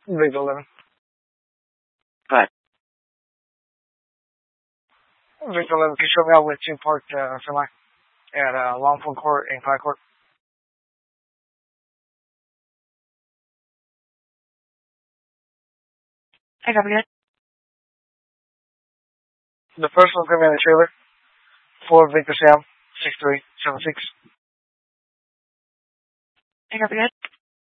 Victor 11. Go ahead. Victor 11, can you show me out with two parked semi at Longpoint Court and Clyde Court? I copy that. The first one's going to be in the trailer for Victor Sam 6376. I copy that.